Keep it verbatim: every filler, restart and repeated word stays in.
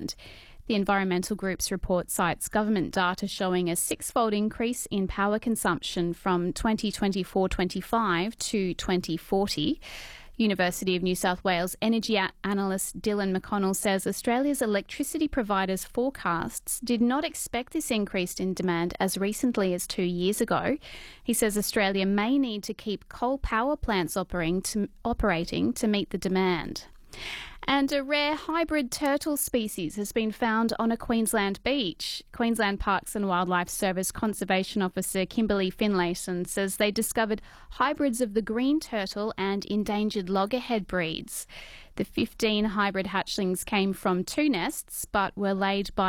demand. The environmental group's report cites government data showing a six-fold increase in power consumption from twenty twenty-four twenty-five to twenty forty. University of New South Wales energy analyst Dylan McConnell says Australia's electricity providers' forecasts did not expect this increase in demand as recently as two years ago. He says Australia may need to keep coal power plants operating to, operating to meet the demand. And a rare hybrid turtle species has been found on a Queensland beach. Queensland Parks and Wildlife Service Conservation Officer Kimberly Finlayson says they discovered hybrids of the green turtle and endangered loggerhead breeds. The fifteen hybrid hatchlings came from two nests but were laid by